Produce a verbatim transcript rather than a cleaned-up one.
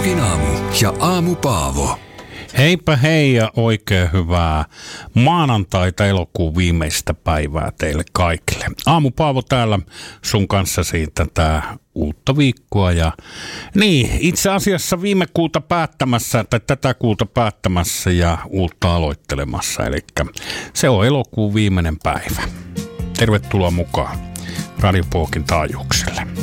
Radionovan aamu ja Aamu Paavo. Heipä hei ja oikein hyvää maanantaita elokuun viimeistä päivää teille kaikille. Aamu Paavo täällä sun kanssa siitä tää uutta viikkoa ja niin itse asiassa viime kuuta päättämässä tai tätä kuuta päättämässä ja uutta aloittelemassa. Eli se on elokuun viimeinen päivä. Tervetuloa mukaan Radiopokin taajuukselle.